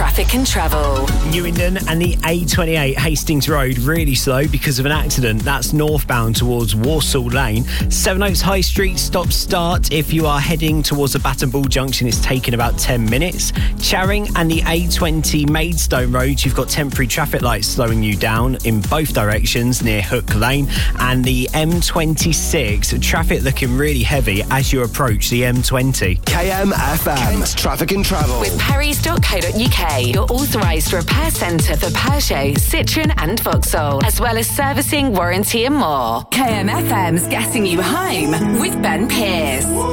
Traffic and Travel. Newington and the A28 Hastings Road really slow because of an accident. That's northbound towards Walsall Lane. Sevenoaks High Street stop-start. If you are heading towards the Baton Ball Junction, it's taken about 10 minutes. Charing and the A20 Maidstone Road, you've got temporary traffic lights slowing you down in both directions near Hook Lane. And the M26, traffic looking really heavy as you approach the M20. KMFM. Kent Traffic and Travel. With Perrys.co.uk, your authorised repair centre for Peugeot, Citroën and Vauxhall, as well as servicing, warranty and more. KMFM's getting you home with Ben Pearce.